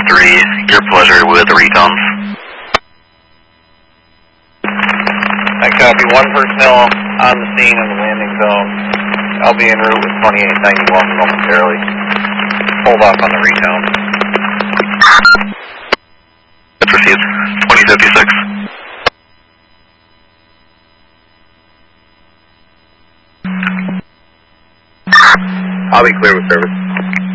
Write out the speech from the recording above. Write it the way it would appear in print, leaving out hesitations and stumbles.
3, your pleasure with the recons. I copy. 1 personnel on the scene of the landing zone. I'll be en route with 2891 momentarily. Hold off on the recon. It's received. 2056. I'll be clear with service.